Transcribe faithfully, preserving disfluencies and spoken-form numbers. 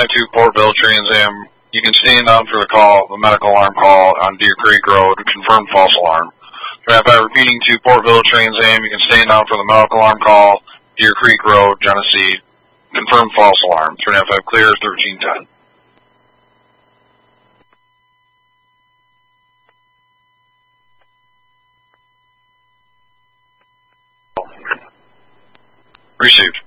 two Portville Trans Am. You can stand on for the call, the medical alarm call on Deer Creek Road, confirm false alarm. three nine five repeating to Portville Trans Am. You can stand on for the medical alarm call, Deer Creek Road, Genesee, confirm false alarm. three nine five clear, thirteen ten. Received.